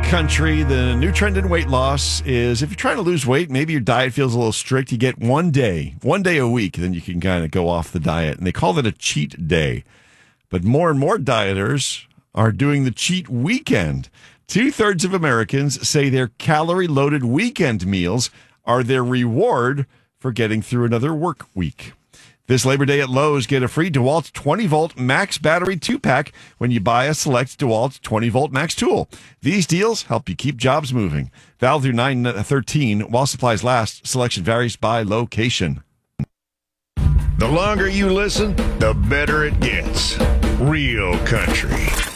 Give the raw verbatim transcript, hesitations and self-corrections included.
country. The new trend in weight loss is if you're trying to lose weight, maybe your diet feels a little strict. You get one day, one day a week, then you can kind of go off the diet. And they call it a cheat day. But more and more dieters are doing the cheat weekend. Two-thirds of Americans say their calorie-loaded weekend meals are their reward for getting through another work week. This Labor Day at Lowe's, get a free DeWalt twenty-volt max battery two-pack when you buy a select DeWalt twenty-volt max tool. These deals help you keep jobs moving. Valid through nine thirteen while supplies last. Selection varies by location. The longer you listen, the better it gets. Real country.